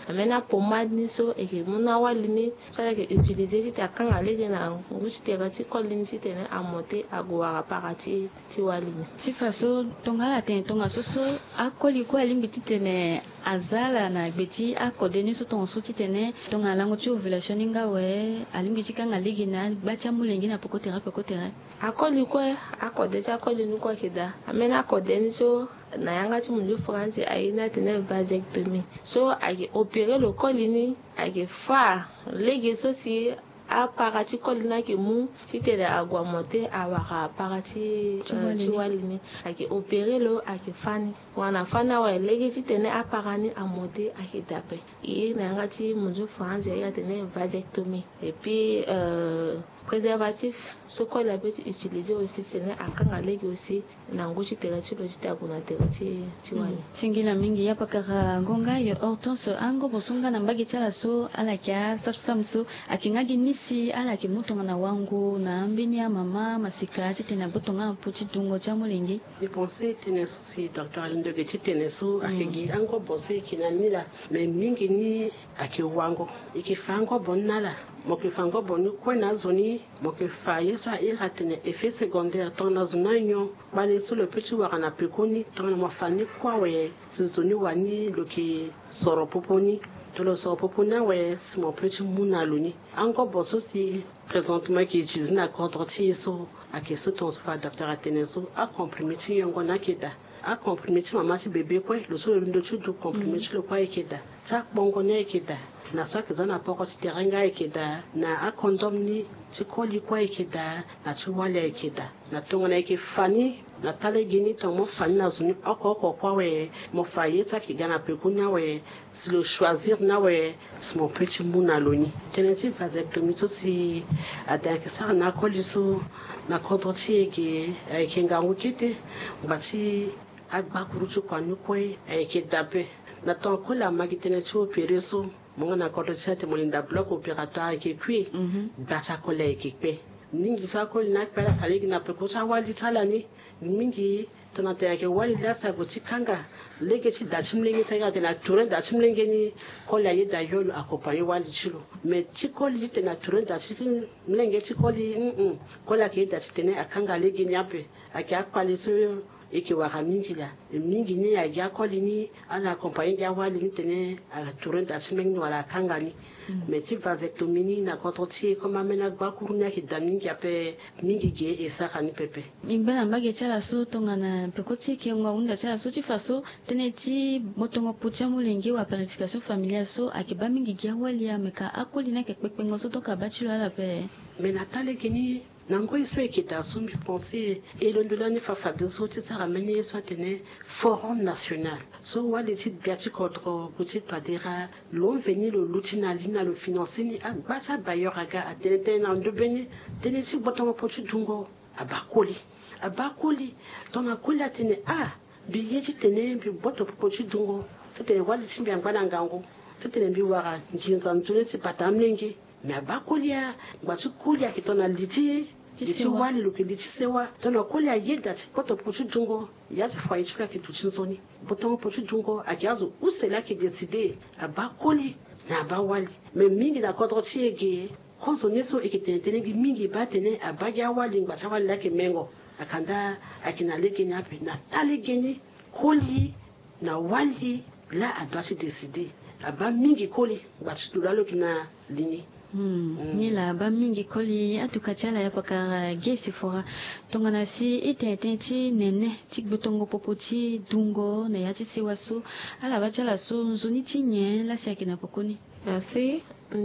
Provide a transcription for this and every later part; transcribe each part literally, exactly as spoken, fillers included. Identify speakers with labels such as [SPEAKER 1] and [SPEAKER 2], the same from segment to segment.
[SPEAKER 1] amena pomade ni so eke muna wali ni so ke utiliser si ta kan alege na nguchi te gati kolini si te ne amote agwara parati ti wali ni
[SPEAKER 2] ti faso tonga ten tonga so so akoli ko alimbi ti tene azala na gbeti akode ni so ton so ti tene tonga lango ti ovulation nga we alimbi ti kan alege na bacha mulengi na poko tera poko tera
[SPEAKER 1] akoli ko akode ti akoli ni ko kida amena akode ni so na yanga ti munju France aina tene vasectomie so ake opérer le kolini ake fa lege so si a parati kolina ke mu si te da agwamote awaka parati chiwalini ake opérer lo ake fani wana fana wa lege si tene a parani amote ake dape i na yanga ti munju France ya tene vasectomie et puis euh préservatif so ko la peut utiliser aussi tene akanga lege aussi na nguchi tera ti lo ti aguna tera ti chiwali
[SPEAKER 2] singila mingi ya pakara ngonga yo Hortense ango bosunga na mbagi chala so ala kya stage femme so akingagi nisi ala ki mutonga na wangu na ambini ya mama masika ti tena botonga puti dungo cha mulengi
[SPEAKER 3] ni pensé tene so si docteur Alindo ge ti tene so akigi ango boso kinanila me mingi ni ake wango iki fango bonnala moke fango bonu ko na zoni moke fa yesa ira tene effet secondaire ton na zona nyo bale so le petit warana pekoni ton na fani kwa we zoni wani loki soro poponi to lo soro popona we mo petit munaluni ango boso si présentement qui utilise na contre so ake so ton fa docteur ateneso a comprimé ti yongo na keda a comprimé ti mama ti bébé ko lo so ndo chu do comprimé ti lo kwa keda cha bongo ne keda na so ke zana poko ti terenga ekeda na a condom ni ti koli kwa ekeda na ti wale ekeda na tonga na eke fani na tale gini to mo fani na zuni oko oko kwa we mo faye sa ki gana pekunya we si le choisir na we si mo petit muna loni teneti vasectomie to si ada ke sa na koli so na kontro ti eke eke ngangu kete bati agba kuruchu kwa nukwe eke dape na ton ko la magitene ti opérer so mon na ko chete molinda bloc opératoire ke kui bata ko le ke pe ningi sa ko na pera kaligi na pe ko sa wali tala ni mingi tona te ke wali la sa go ti kanga lege ti da chimlenge sa ga te na tourne da chimlenge ni ko la ye da yolo accompagner wali chilo mais ti ko li te na tourne da chimlenge ti ko li mm ko la ke da ti tene akanga lege ni ape ake akpali so eke waka mingi la mingi ni ya ja kolini ala accompagner ja wali mitene ala tourne da chimlenge wala kanga ni mais ti vasectomie ni na contre comme amena gba kurunya ki damingi ape mingi ge esaka ni pepe
[SPEAKER 2] ingbana mbage chala so tonga na pekoti ki ngo unda chala so ti faso tene ti motongo pucha mulengi wa planification familiale so akiba mingi ge wali ya meka akoli na ke pepengo so to ka bachilo ala pe
[SPEAKER 3] mais natale kini nango iso ekita sumbi penser et le dolani fafa de so ti sara meni so tene forum national so wali ti biati contre petit toadera l'on veni le lutina lina le financer ni agbacha bayor aga atene na ndobeni tene ti botongo potu dungo abakoli abakoli tona koli atene ah bi yeti tene bi boto potu dungo tene wali ti bi angwana ngango tene bi wara nginza ntule ti patamlengi me abakoli ya batu koli akitona liti ti wali lo ke di ti sewa tona koli ayeda ti boto potu dungo ya ti fwa itula ke tuchi nzoni botongo potu dungo akiazo usela ke décider abakoli na abawali me mingi na contre ti ege kozo neso ekitene tene gi mingi ba tene abagi awali ngbacha wali la ke mengo akanda akina lege ni api na tale geni koli na wali la a doit se décider aba mingi koli ngbacha tulalo kina lini
[SPEAKER 2] Hmm. Mm. Nila ba mingi koli atukachala ya paka gesi fora tongana si ite tenti nene tik butongo popoti dungo na yati siwasu ala bachala so nzoni tinye la siaki na pokoni
[SPEAKER 1] merci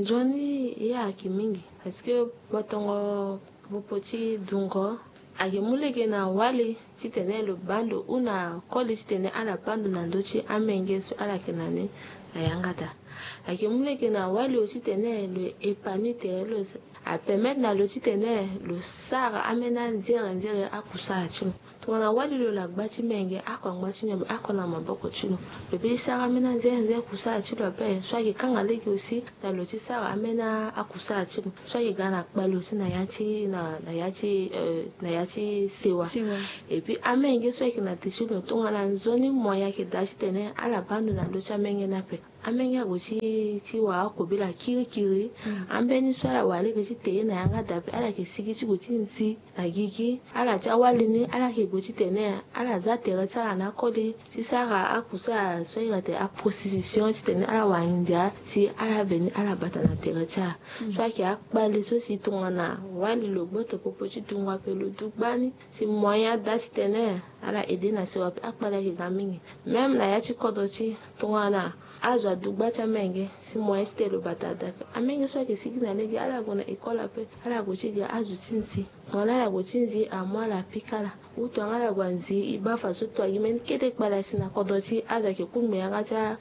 [SPEAKER 1] njoni ya kimingi parce que butongo popoti dungo age mulege na wali sitene lo bando una koli sitene ala bando na ndochi amengeso ala kenane ayangata ake muleke na wali aussi tene le épanouir le a permettre na le tene le sara amena nzere nzere akusa chino tona wali lo la gbati menge akwa chino akona maboko chino le bi sara amena nzere nzere akusa chino pe so ake kanga leki aussi na le ti sara amena akusa chino so ake gana kbalo aussi na yati na na yati euh, na yati sewa et puis amenge so ake na tichino tona na nzoni moya ke dashi tene ala bando na lo cha menge na pe amenga go chi chi wa ko bila kiri kiri ambeni swala wale ke chi te na yanga dape ala ke sigi chi go tinsi agigi ala cha wale ni ala ke go chi tene ala za tere tsala na kodi si sara akusa so yate a prostitution chi tene ala wa india si ala veni ala bata na tere cha so ke akbali so si tongana wale lo gboto popo chi tungwa pe lo dugbani si moya da chi tene ala edina se wa akbala ke gamingi même la ya chi kodo chi tongana azo dugba cha menge si moya ste lo bata da amenge so ke sigina legi ala gona ikola pe ala go chi ga azu tinsi wala la go tinzi a moi la pikala uto ngala gwanzi ibafa so to yimen kete kbala sina kodochi aza ke kumbe yanga cha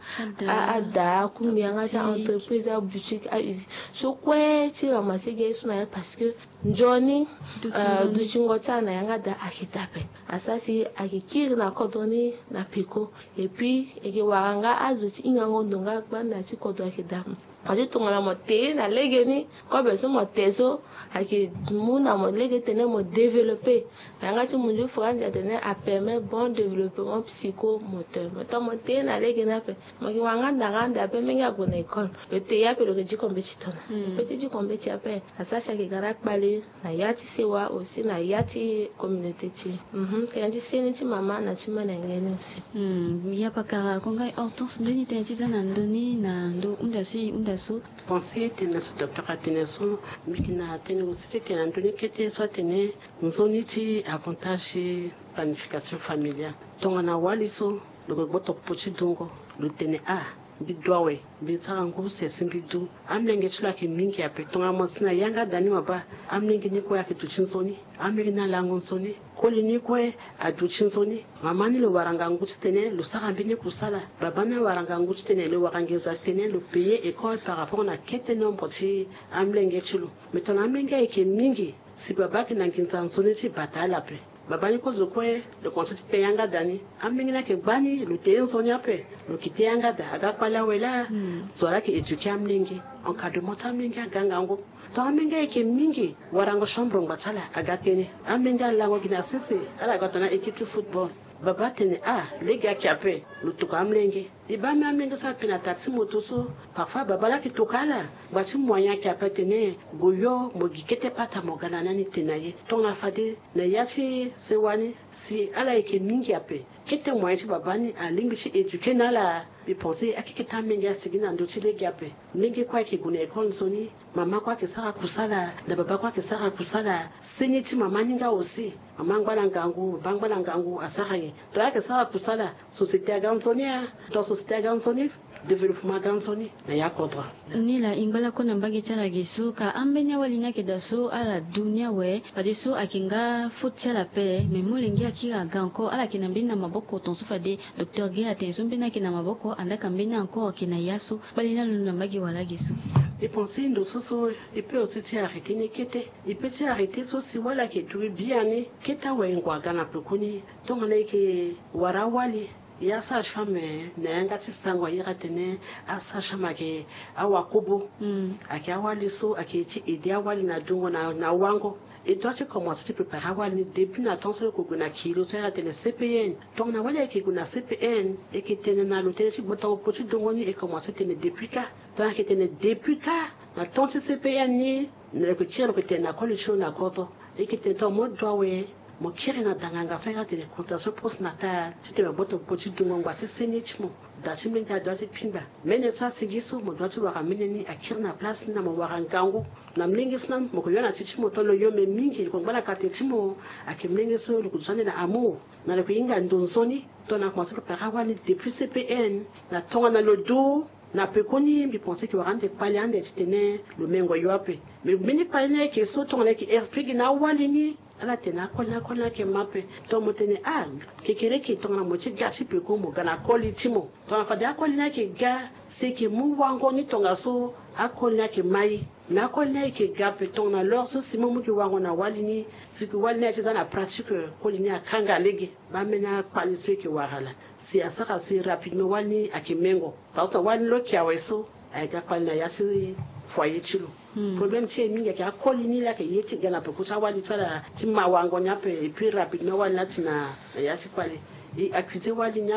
[SPEAKER 1] ada kumbe yanga cha entreprise a boutique a usi so kwe ti ramasege suna parce que njoni du chingo cha na yanga da akitape asasi akikiri na kodoni na piko et puis eke waranga azuti ingango ndonga banda chi kodo akidam aje tongana mote na legeni ko beso moteso ake muna mo lege tene mo développer yanga chi munju franja tene a permettre bon développement psychomoteur mais to mote na lege na pe maki wanga ndanga pe menga go na école le te ya pe le ji kombe chitona petit ji kombe chi ape asasa ke gara kpale na yati sewa aussi na yati communauté chi mhm kanji seni chi mama na chi mana ngene aussi
[SPEAKER 2] mm ya pakara konga Hortense ndeni tenti zana ndoni na ndo unda si unda so
[SPEAKER 3] penser tene so docteur tene so mikina tene aussi tene ndoni kete so tene nzoni ti avantage planification familiale tongana waliso le gboto pochi dungo le tene a bidwawe bitsa ngo se simbidu amlenge chula ke mingi ape tonga mosina yanga dani waba amlenge ni ko yake tuchinsoni amlenge na lango nsoni koli ni ko aduchinsoni mamani le waranga nguti tene le sarambi ni kusala babana waranga nguti tene le warangeza tene le payer école par rapport na kete nombre ti amlenge chulu metona amlenge yake mingi si babaki na nginza nsoni ti batala pe babani ko zokwe le conseil pe yanga dani amlenge ke bani le te nsoni ape le kite yanga da aga pala wela zora ke éduquer amlenge encadrement amlenge ganga ngo to amlenge ke mingi warango chambre ngbatala aga tene amlenge lango kina sisi ala gatona équipe de football baba tene a les gars qui appellent le tout amlenge iba me amlenge sa pina taxi moto so parfois baba la ki tokala bati moyen qui appelle tene goyo mo gikete pata mo ganana ni tenaye ton na fade na yachi sewani si ala yake mingi ape kete moyen si baba ni alingi si éduquer na la bi penser akikita amlenge asigina ndo chile gape mingi kwa ki gune école soni mama kwa ke sara kusala na baba kwa ke sara kusala senyiti mama ninga aussi mama ngwana ngangu bangwana ngangu asaraye to ake sara kusala société gansonia to société gansoni développement gansoni na yakodra
[SPEAKER 2] nila ingbala kona mbagi chala gisu ka ambenya walinya ke daso ala dunia we padiso akinga futchala pe memulingi akira ganko ala kinambina maboko tonso fade docteur Guy attention bina kina maboko andaka mbina encore kina yasu balina luna mbagi wala gisu
[SPEAKER 3] et penser ndo soso et peut aussi arrêter ne kete et peut arrêter so si wala ke tu bien ne keta we ngwa gana pekuni donc là ke warawali ya sage-femme na yanga tsangwa yira tene a sage-femme ke awakobo mm ake awali so ake ti ide awali na dungo na na wango et toi tu commences à te préparer awali depuis na tonso ko guna kilo so yira tene C P N donc na wali ke guna C P N et ke tene na l'hôtel ti boton poti dungo ni et commencer tene depuis ka donc ke tene depuis ka na tonso C P N ni na ko tire ko tene na ko le na koto et ke tene to mo dowe mo kiri na danganga so ya tele consultation postnatale c'était le boto poti dungo ngwa se senichmo da chimlinga da se pinba mene sa sigiso mo do tu waka meneni akiri na place na mo warangango na mlingisna mo ko yona tichimo to lo yome mingi ko ngala ka tichimo akimlingiso lu kuzane na amu na le kuinga ndonzoni to na commencer ko pera ni depuis C P N na tonga na lo do na pekoni bi penser que rande paliande tene le mengo yope mais mini paliande ke so tonga ki explique na walini ala tena kola kola ke mape to motene a ke kere ke tonga mo chi gachi pe ko mo gana koli timo to na fada koli na ke ga se ke mu wango ni tonga so akoli na ke mai na koli na ke ga pe tonga lor so simo mu ki wango na walini siku walini chi zana pratique koli ni akanga lege ba mena pali so ke wahala si asaka si rapidement walini akimengo pa to walini lo ki aweso ay ga pali na yasi foyer chilo Hmm. Problème c'est mingi ke akoli ni la ke yeti gana pe kucha wali tsala timma wango nyape et puis rapidement wali na tina ya sipale et accuser wali nyape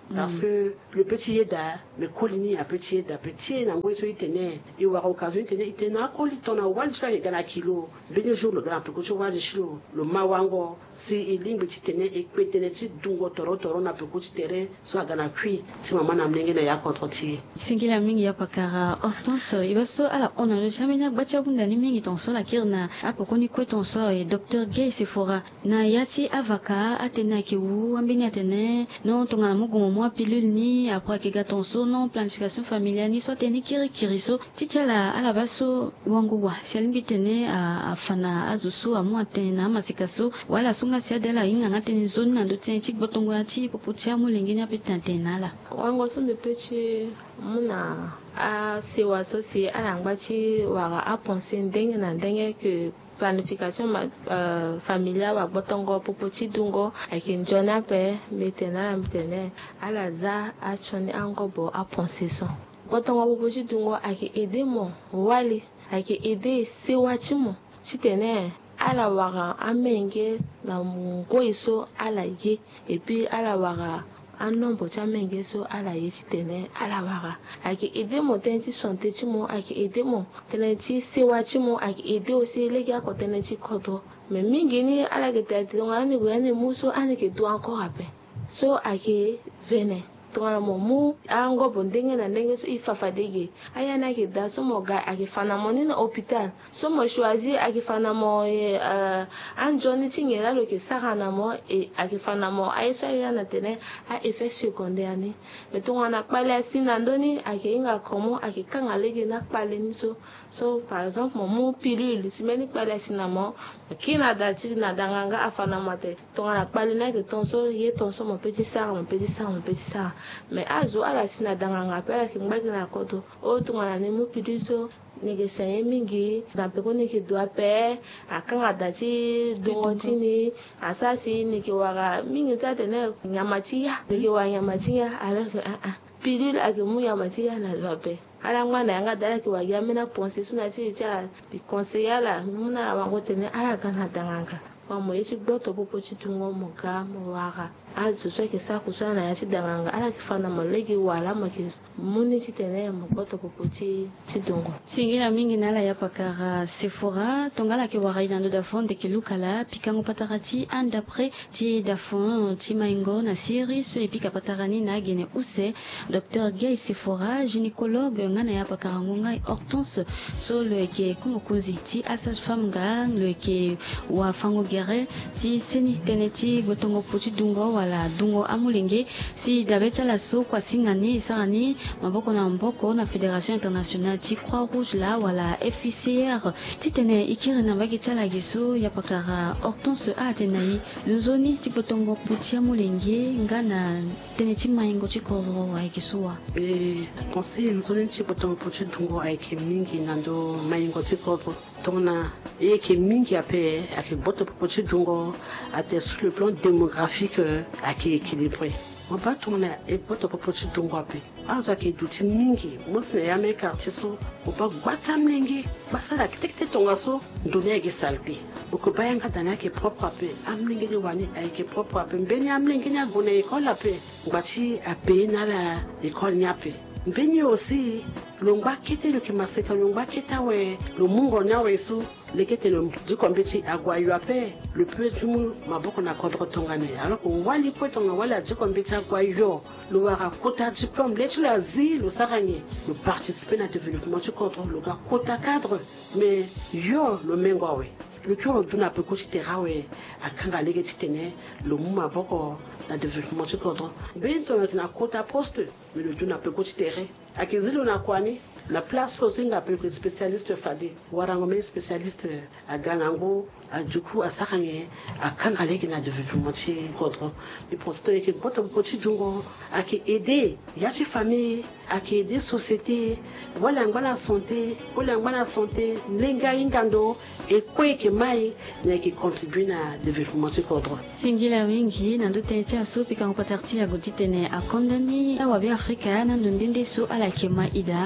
[SPEAKER 3] parce que le petit yeda me kolini a petit yeda petit na ngwe so itene i wa occasion itene itene akoli tona wali swa gana kilo benye jour le grand peu ko wali shilo le mawango si ilimbe titene ekwetene ti dungo toro toro na peu ko titere so gana kwi ti mama na mlenge na ya contre ti
[SPEAKER 2] singila mingi ya pakara Hortense ibaso ala ona le chamina bacha bunda ni mingi tonso la kirna apoko ni kwetonso e docteur Gay Sephora na yati avaka atena ki wu ambini atene non tonga na mugo mo pilule ni après que gatonso non planification familiale ni soit teni kiri kiriso tichala ala baso wangu wa sialimbi tene a afana azusu amu atena masikaso wala sunga siadela inga ngateni zone na ndo teni chik botongo ati popotia mu lingini apitantena la
[SPEAKER 1] wango so me pechi muna a sewa so si ala ngbachi wara a penser ndenge na ndenge que planification ma, uh, familiale wa botongo popoti dungo akinjona pe metena metene ala za a choni angobo a penser so botongo popoti dungo aki aider mo wali aki aider sewachi mo chitene ala wara amenge na mungo iso ala ye et puis ala wara un nombre de gens qui sont à la yétine à la vara aki aider mon tenti santé ti mo aki aider mon tenenti sewa ti mo aki aider aussi les gars ko tenenti koto mais mingi ni ala ke tati ngani bwani muso ani ke do encore après so aki vene tona mo mu ango bondenge na ndenge so ifafadege ayana ke da so mo ga aki fana mo ni na hôpital so mo choisir aki fana mo e uh, an joni tingera lo ke sarana mo e aki fana mo aiso yana tene a effet secondaire ni metona na pale sina ndoni aki inga komo aki kanga lege na pale ni so so par exemple mo mu pilule si meni pale sina mo kina dati na danganga afana mo te tona na pale na ke tonso ye tonso mo petit sara mo petit sara mo petit sara mais azo ala sina danganga pela ki ngbaki na koto o tungana ni mu pidiso nige saye mingi dampeko nike doa pe akanga dati dongotini asasi nike wara mingi tate ne nyamatia nike wa nyamatia alors que ah ah pilule ake mu nyamatia na doa pe ala ngwana yanga dala ki wa yamena ponse suna ti cha bi conseiller la muna wango tene ala kana danganga kwa mo yechi gboto popo chi tungo mo ga mo wara azu so ke sa kusana ya chi danganga ala ki fana mo legi wala mo ki muni chi tene mo gboto popo chi chi dungo
[SPEAKER 2] singila mingi nala ya pakara Sephora tongala ki wara ina ndo da fond de kilukala pikango patarati and d'après ti da fond ti maingo na siri so epika patarani na gene use docteur Gay Sephora gynécologue ngana ya pakara ngunga Hortense so le ke kumukuzi ti asage femme ga le ke wa fango gere ti seni teneti botongo poti dungo wala dungo amulenge si dabeta la so kwa singani sarani maboko na mboko na fédération internationale ti Croix Rouge la wala F I C R ti tene ikiri na baki tala giso ya pakara Hortense a tenai nzoni ti botongo poti amulenge ngana teneti maingo ti koro wa ikisuwa
[SPEAKER 3] e conseil nzoni ti botongo poti dungo aike mingi nando maingo ti koro tona e ke mingi ape ake boto poti dungo ate sur le plan démographique ake équilibré on va tourner et boto poti dungo ape aza ke duti mingi musne ya me quartier so on va gbatam lengi batala kitekte tonga so dunia ke salté o ko bayanga dana ke propre ape amlingi ni wani ake propre ape mbeni amlingi ni agona école ape ngbachi ape na la école ni ape mbeni aussi longba kete le kimaseka longba keta we lo mungo nya we su le kete le du kombeti agwa yu ape le peu du mu maboko na contre tongane alors que wali po tonga wala du kombeti agwa yo lo wara kota diplôme le tu la zi lo saranye le participer na développement du contre le ga kota cadre mais yo lo mengo we le cœur du na pe ko titera we akanga lege titene lo mu maboko na développement du contre bento na kota poste mais le du na pe ko titera akizilo na kwani la place aussi nga pe spécialiste fadi warango me spécialiste a ganango a duku a sakanye a kangaleki na développement ci contre les posteurs qui boto poti dungo a qui aider ya ci famille a qui aider société wala ngwana santé wala ngwana santé lenga ingando et quoi que mai na qui contribue na développement ci contre
[SPEAKER 2] singila wingi na ndote ti aso pika ngopatarti ya goditene a kondani awa bi afrika na ndondinde so ala kema ida ni la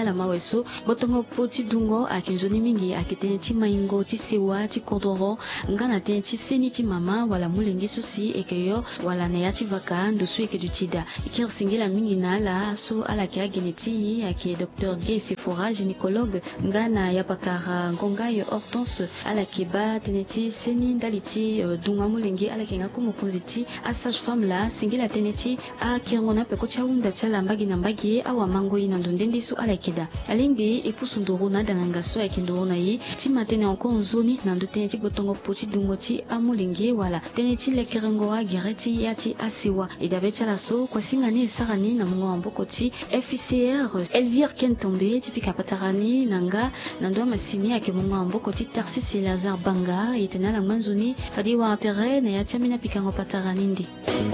[SPEAKER 2] la maweso botongo poti dungo akinjoni mingi akitene ti maingo ti sewa ti kodoro ngana tene ti seni ti mama wala mulengi susi ekeyo wala na ya ti vaka ndosu eke du tida ikir singila mingi na ala so ala ke agene ti ake docteur Gay Sephora gynécologue ngana ya pakara ngongayo Hortense ala ke ba tene ti seni ndali ti uh, dunga mulengi ala ke ngako mokonzi ti a sage femme la singila tene ti a kirngona peko ti aunda ti ala mbagi na mbagi awa mango ina ndondendi so ala keda alingi epusu ndoro na dananga so ake ndoro na yi ti matene encore nzoni na ndo tene ti botongo poti dungo ti amulengi wala tene ti lekerengo a gereti ya ti asiwa edabe ti ala so kwa singani esarani na mungo amboko ti F I C R Elvire Kentombe ti pika patarani nanga na ndo masini ake mungo amboko ti Tarsis Lazare Banga etena la manzoni fadi wa intere na ya ti amina pikango patarani ndi